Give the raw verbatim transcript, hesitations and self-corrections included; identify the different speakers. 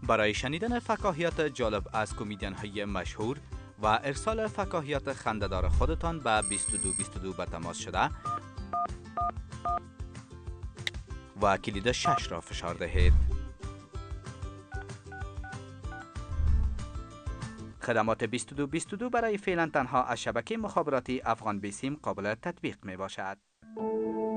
Speaker 1: برای شنیدن فکاهیات جالب از کمدین های مشهور و ارسال فکاهیات خنده‌دار خودتان به بیست و دو بیست و دو به تماس شده و کلید شش را فشار دهید. خدمات بیست و دو بیست و دو برای فعلا تنها از شبکه مخابراتی افغان بیسیم قابل تطبیق می باشد.